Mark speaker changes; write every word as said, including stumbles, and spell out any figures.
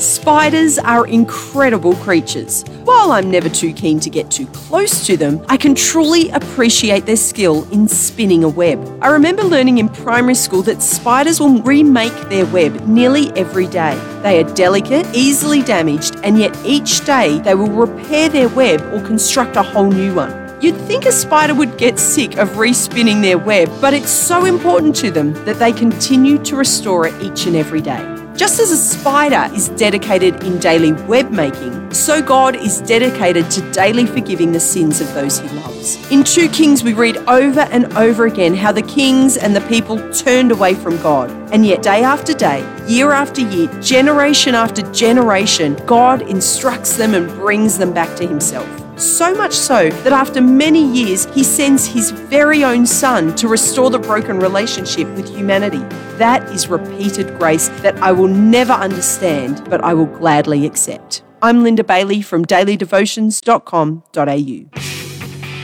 Speaker 1: Spiders are incredible creatures. While I'm never too keen to get too close to them, I can truly appreciate their skill in spinning a web. I remember learning in primary school that spiders will remake their web nearly every day. They are delicate, easily damaged, and yet each day they will repair their web or construct a whole new one. You'd think a spider would get sick of respinning their web, but it's so important to them that they continue to restore it each and every day. Just as a spider is dedicated in daily web making, so God is dedicated to daily forgiving the sins of those he loves. In Second Kings, we read over and over again how the kings and the people turned away from God. And yet day after day, year after year, generation after generation, God instructs them and brings them back to himself. So much so that after many years, he sends his very own son to restore the broken relationship with humanity. That is repeated grace that I will never understand, but I will gladly accept. I'm Linda Bailey from daily devotions dot com dot a u.